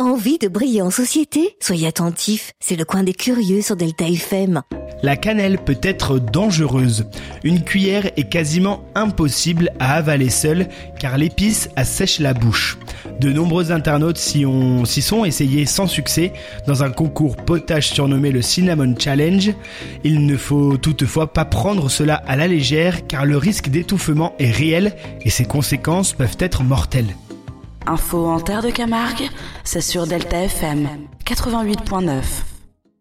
Envie de briller en société ? Soyez attentifs, c'est le coin des curieux sur Delta FM. La cannelle peut être dangereuse. Une cuillère est quasiment impossible à avaler seule car l'épice assèche la bouche. De nombreux internautes s'y sont essayés sans succès dans un concours potage surnommé le Cinnamon Challenge. Il ne faut toutefois pas prendre cela à la légère car le risque d'étouffement est réel et ses conséquences peuvent être mortelles. Info en Terre de Camargue, c'est sur Delta FM 88.9.